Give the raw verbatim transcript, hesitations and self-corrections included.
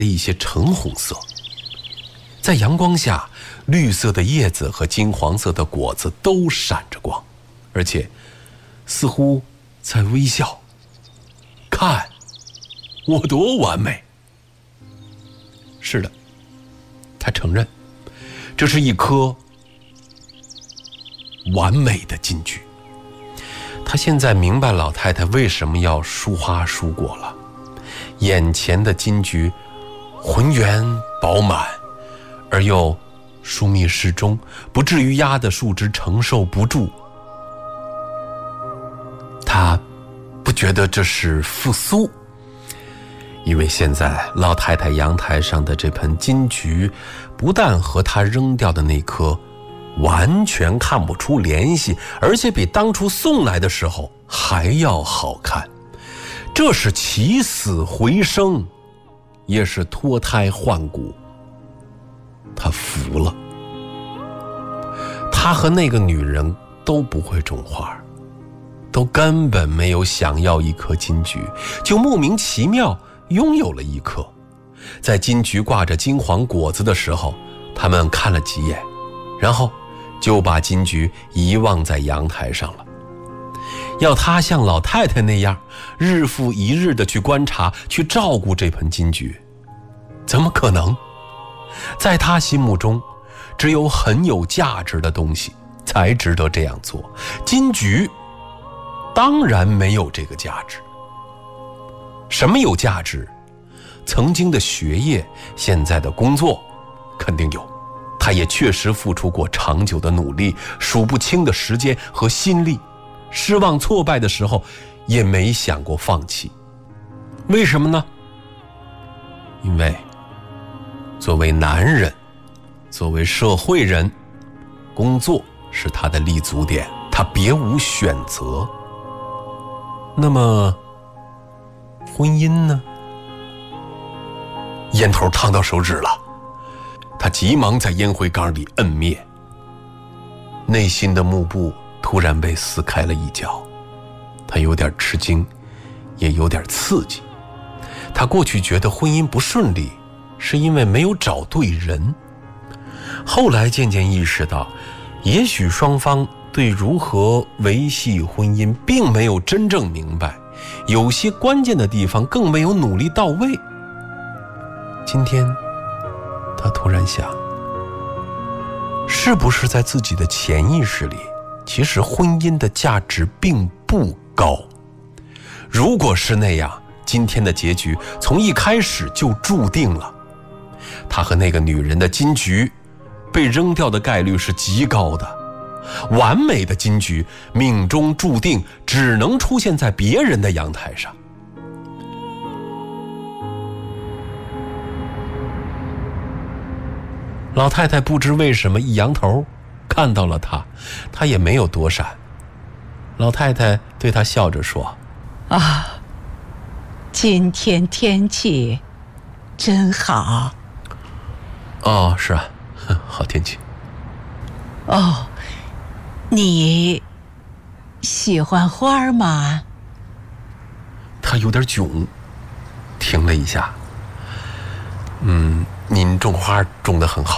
一些橙红色，在阳光下，绿色的叶子和金黄色的果子都闪着光，而且似乎在微笑。看，我多完美！是的，他承认，这是一颗完美的金桔。他现在明白老太太为什么要疏花疏果了。眼前的金桔浑圆饱满，而又疏密适中，不至于压得树枝承受不住。他不觉得这是复苏，因为现在老太太阳台上的这盆金桔不但和她扔掉的那颗完全看不出联系，而且比当初送来的时候还要好看。这是起死回生，也是脱胎换骨。他服了。他和那个女人都不会种花，都根本没有想要一颗金桔，就莫名其妙拥有了一颗。在金桔挂着金黄果子的时候，他们看了几眼，然后就把金桔遗忘在阳台上了。要他像老太太那样日复一日地去观察，去照顾这盆金桔，怎么可能？在他心目中，只有很有价值的东西才值得这样做。金桔当然没有这个价值。什么有价值？曾经的学业，现在的工作肯定有。他也确实付出过长久的努力，数不清的时间和心力。失望挫败的时候也没想过放弃。为什么呢？因为作为男人，作为社会人，工作是他的立足点，他别无选择。那么婚姻呢？烟头烫到手指了，他急忙在烟灰缸里摁灭，内心的幕布突然被撕开了一角。他有点吃惊，也有点刺激。他过去觉得婚姻不顺利是因为没有找对人，后来渐渐意识到，也许双方对如何维系婚姻并没有真正明白，有些关键的地方更没有努力到位。今天他突然想，是不是在自己的潜意识里，其实婚姻的价值并不高？如果是那样，今天的结局从一开始就注定了。他和那个女人的金桔被扔掉的概率是极高的。完美的金桔命中注定只能出现在别人的阳台上。老太太不知为什么一扬头看到了他，他也没有躲闪。老太太对他笑着说： 啊，今天天气真好。 哦，是啊，好天气。 哦，你喜欢花吗？ 他有点囧，停了一下。嗯，您种花种得很好。